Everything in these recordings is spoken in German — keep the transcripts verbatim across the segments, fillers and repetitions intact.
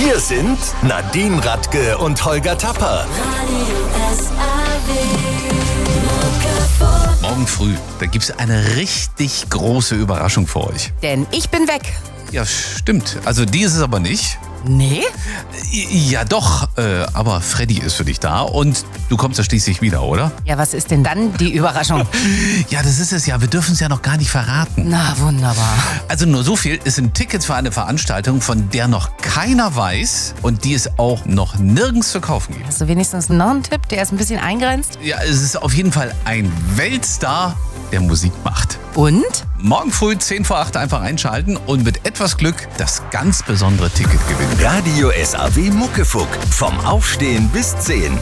Hier sind Nadine Radke und Holger Tapper. Morgen früh, da gibt es eine richtig große Überraschung für euch. Denn ich bin weg. Ja, stimmt. Also die ist es aber nicht. Nee? Ja doch, äh, aber Freddy ist für dich da und du kommst ja schließlich wieder, oder? Ja, was ist denn dann die Überraschung? Ja, das ist es ja. Wir dürfen es ja noch gar nicht verraten. Na, wunderbar. Also nur so viel, es sind Tickets für eine Veranstaltung, von der noch keiner weiß und die es auch noch nirgends zu kaufen gibt. Hast du wenigstens noch einen Tipp, der ist ein bisschen eingrenzt? Ja, es ist auf jeden Fall ein Weltstar, der Musik macht. Und? Morgen früh zehn vor acht einfach einschalten und mit etwas Glück das ganz besondere Ticket gewinnen. Radio S A W Muckefuck. Vom Aufstehen bis zehn.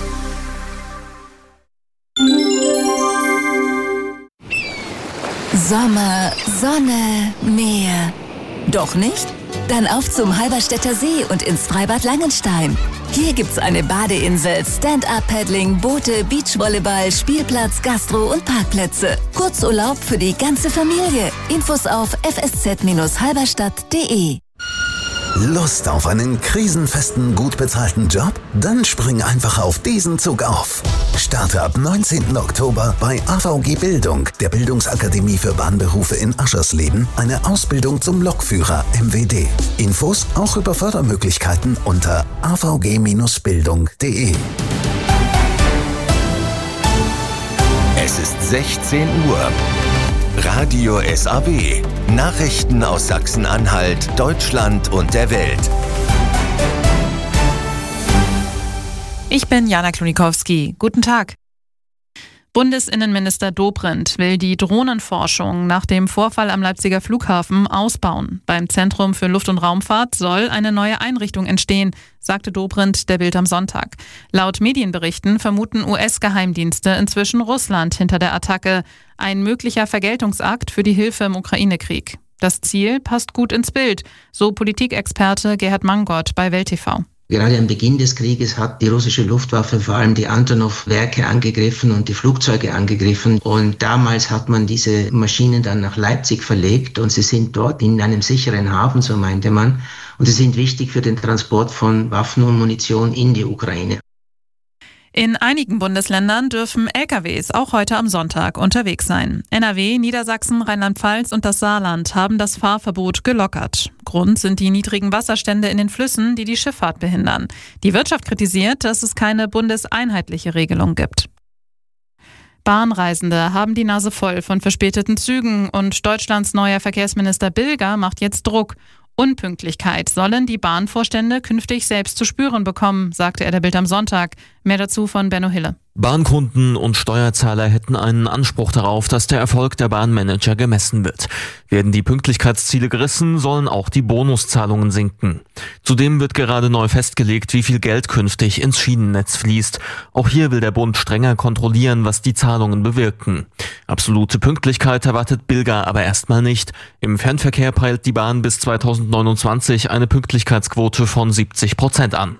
Sommer, Sonne, Meer. Doch nicht? Dann auf zum Halberstädter See und ins Freibad Langenstein. Hier gibt's eine Badeinsel, Stand-Up-Paddling, Boote, Beachvolleyball, Spielplatz, Gastro und Parkplätze. Kurzurlaub für die ganze Familie. Infos auf f s z Bindestrich halberstadt punkt de. Lust auf einen krisenfesten, gut bezahlten Job? Dann spring einfach auf diesen Zug auf. Starte ab neunzehnten Oktober bei A V G Bildung, der Bildungsakademie für Bahnberufe in Aschersleben, eine Ausbildung zum Lokführer M W D. Infos auch über Fördermöglichkeiten unter a v g Bindestrich bildung punkt de. Es ist sechzehn Uhr. Radio S A W. Nachrichten aus Sachsen-Anhalt, Deutschland und der Welt. Ich bin Jana Klonikowski. Guten Tag. Bundesinnenminister Dobrindt will die Drohnenforschung nach dem Vorfall am Leipziger Flughafen ausbauen. Beim Zentrum für Luft- und Raumfahrt soll eine neue Einrichtung entstehen, sagte Dobrindt der Bild am Sonntag. Laut Medienberichten vermuten U S-Geheimdienste inzwischen Russland hinter der Attacke. Ein möglicher Vergeltungsakt für die Hilfe im Ukraine-Krieg. Das Ziel passt gut ins Bild, so Politikexperte Gerhard Mangott bei Welt T V. Gerade am Beginn des Krieges hat die russische Luftwaffe vor allem die Antonov-Werke angegriffen und die Flugzeuge angegriffen. Und damals hat man diese Maschinen dann nach Leipzig verlegt und sie sind dort in einem sicheren Hafen, so meinte man. Und sie sind wichtig für den Transport von Waffen und Munition in die Ukraine. In einigen Bundesländern dürfen L K Ws auch heute am Sonntag unterwegs sein. N R W, Niedersachsen, Rheinland-Pfalz und das Saarland haben das Fahrverbot gelockert. Grund sind die niedrigen Wasserstände in den Flüssen, die die Schifffahrt behindern. Die Wirtschaft kritisiert, dass es keine bundeseinheitliche Regelung gibt. Bahnreisende haben die Nase voll von verspäteten Zügen und Deutschlands neuer Verkehrsminister Bilger macht jetzt Druck. Unpünktlichkeit sollen die Bahnvorstände künftig selbst zu spüren bekommen, sagte er der Bild am Sonntag. Mehr dazu von Benno Hille. Bahnkunden und Steuerzahler hätten einen Anspruch darauf, dass der Erfolg der Bahnmanager gemessen wird. Werden die Pünktlichkeitsziele gerissen, sollen auch die Bonuszahlungen sinken. Zudem wird gerade neu festgelegt, wie viel Geld künftig ins Schienennetz fließt. Auch hier will der Bund strenger kontrollieren, was die Zahlungen bewirken. Absolute Pünktlichkeit erwartet Bilger aber erstmal nicht. Im Fernverkehr peilt die Bahn bis zweitausendneunundzwanzig eine Pünktlichkeitsquote von siebzig Prozent an.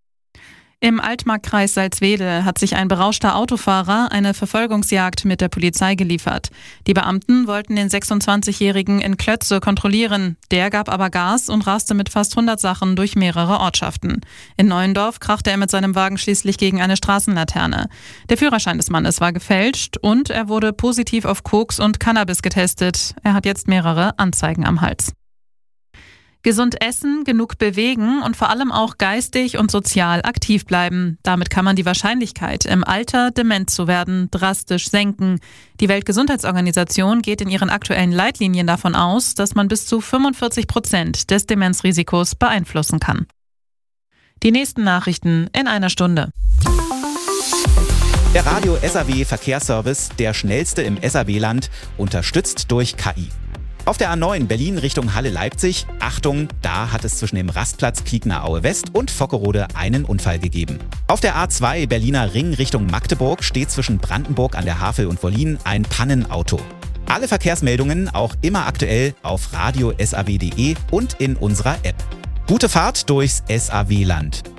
Im Altmarkkreis Salzwedel hat sich ein berauschter Autofahrer eine Verfolgungsjagd mit der Polizei geliefert. Die Beamten wollten den sechsundzwanzigjährigen in Klötze kontrollieren. Der gab aber Gas und raste mit fast hundert Sachen durch mehrere Ortschaften. In Neuendorf krachte er mit seinem Wagen schließlich gegen eine Straßenlaterne. Der Führerschein des Mannes war gefälscht und er wurde positiv auf Koks und Cannabis getestet. Er hat jetzt mehrere Anzeigen am Hals. Gesund essen, genug bewegen und vor allem auch geistig und sozial aktiv bleiben. Damit kann man die Wahrscheinlichkeit, im Alter dement zu werden, drastisch senken. Die Weltgesundheitsorganisation geht in ihren aktuellen Leitlinien davon aus, dass man bis zu fünfundvierzig Prozent des Demenzrisikos beeinflussen kann. Die nächsten Nachrichten in einer Stunde. Der Radio S A W Verkehrsservice, der schnellste im S A W-Land, unterstützt durch K I. Auf der A neun Berlin Richtung Halle-Leipzig, Achtung, da hat es zwischen dem Rastplatz Kiekner Aue West und Vockerode einen Unfall gegeben. Auf der A zwei Berliner Ring Richtung Magdeburg steht zwischen Brandenburg an der Havel und Wollin ein Pannenauto. Alle Verkehrsmeldungen auch immer aktuell auf radio s a w punkt de und in unserer App. Gute Fahrt durchs S A W-Land.